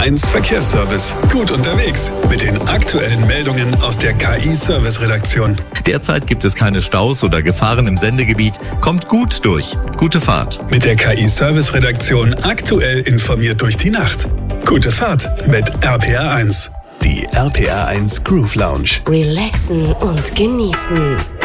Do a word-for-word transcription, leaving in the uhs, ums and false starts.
eins Verkehrsservice. Gut unterwegs mit den aktuellen Meldungen aus der K I-Service-Redaktion. Derzeit gibt es keine Staus oder Gefahren im Sendegebiet. Kommt gut durch. Gute Fahrt. Mit der K I-Service-Redaktion aktuell informiert durch die Nacht. Gute Fahrt mit R P R eins. Die R P R eins Groove Lounge. Relaxen und genießen.